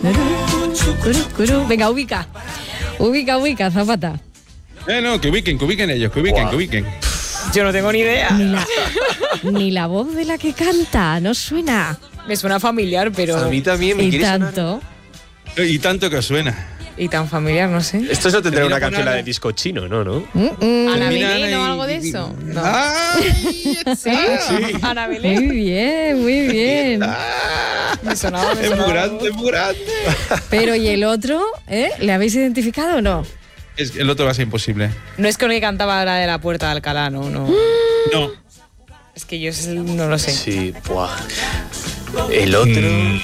Venga, ubica, Zapata. No, que ubiquen ellos, que ubiquen. Yo no tengo ni idea. Ni la voz de la que canta, no suena. Me suena familiar, pero... A mí también me quiere sonar. Y tanto que os suena. Y tan familiar, no sé. Esto no tendrá una canción una- la de disco chino, ¿no? ¿Ana Mira, Belén o y- algo de eso? No. ¡Ay! ¿Sí? ¿Ana Belén? Muy bien. Me sonaba. Es muy grande. Pero ¿y el otro? ¿Le habéis identificado o no? El otro va a ser imposible. No es con el que cantaba la de la Puerta de Alcalá, no. No. Es que yo no lo sé. Sí, buah. El otro...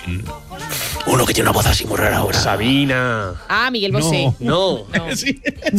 Uno que tiene una voz así muy rara ahora. Sabina. Ah, Miguel Bosé. No. Sí.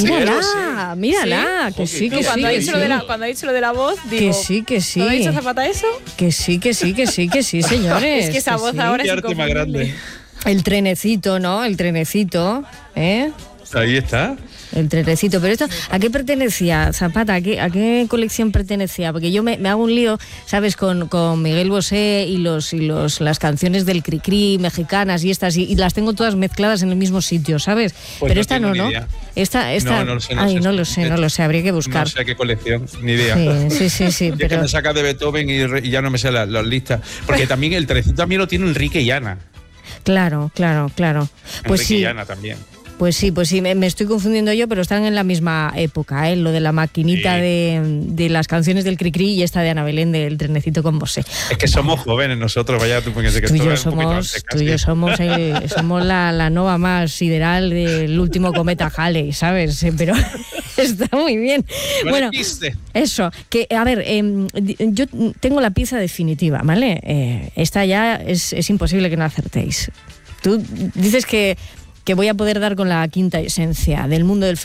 Mírala, que sí, que sí. Cuando ha que dicho sí. cuando ha dicho lo de la voz, digo... Que sí. ¿Cuándo ha dicho Zapata eso? Que sí, señores. Es que esa voz sí. ahora Qué es arte más inconfundible. grande. El trenecito, ¿no? El trenecito, Ahí está. El trenecito. Pero esto, ¿a qué pertenecía, Zapata? ¿A qué colección pertenecía? Porque yo me hago un lío, ¿sabes? Con Miguel Bosé y las canciones del Cricri mexicanas y estas, y las tengo todas mezcladas en el mismo sitio, ¿sabes? Pues pero no esta tengo no, ni ¿no? idea. Esta. No lo sé, Ay, no lo sé, habría que buscar. No sé a qué colección, ni idea. Sí. Y es que pero... me saca de Beethoven y ya no me sé las listas. Porque también el trenecito también lo tiene Enrique y Ana. Claro. Pues Enrique sí. y Ana también. Pues sí, me estoy confundiendo yo, pero están en la misma época, lo de la maquinita Sí. de las canciones del Cricri y esta de Ana Belén del trenecito con Bosé. Es que somos jóvenes nosotros, vaya tú, porque Tú y yo somos la nova más sideral del último cometa Halley, ¿sabes? Pero está muy bien. Bueno, eso, que a ver, yo tengo la pieza definitiva, ¿vale? Esta ya es imposible que no acertéis. Tú dices que voy a poder dar con la quinta esencia del mundo del